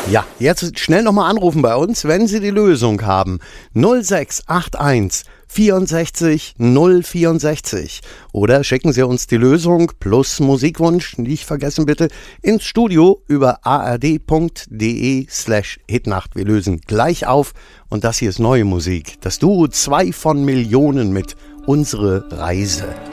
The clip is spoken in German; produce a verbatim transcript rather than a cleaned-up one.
Ja, jetzt schnell nochmal anrufen bei uns, wenn Sie die Lösung haben. null sechs acht eins vierundsechzig null vierundsechzig. Oder schicken Sie uns die Lösung plus Musikwunsch, nicht vergessen bitte, ins Studio über ard.de slash hitnacht. Wir lösen gleich auf und das hier ist neue Musik. Das Duo zwei von Millionen mit Unsere Reise.